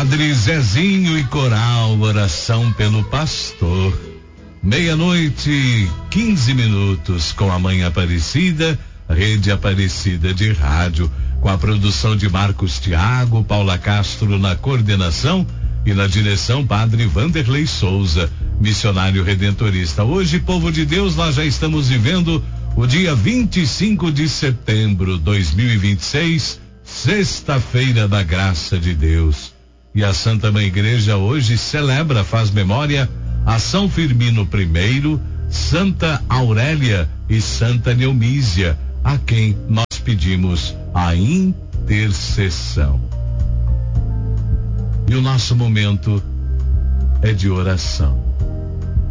Padre Zezinho e coral, oração pelo pastor. 12:15 com a Mãe Aparecida, Rede Aparecida de Rádio, com a produção de Marcos Thiago, Paula Castro na coordenação e na direção Padre Vanderlei Souza, missionário redentorista. Hoje, povo de Deus, nós já estamos vivendo o dia 25 de setembro de 2026, sexta-feira da graça de Deus. E a Santa Mãe Igreja hoje celebra, faz memória a São Firmino I, Santa Aurélia e Santa Neumísia, a quem nós pedimos a intercessão. E o nosso momento é de oração.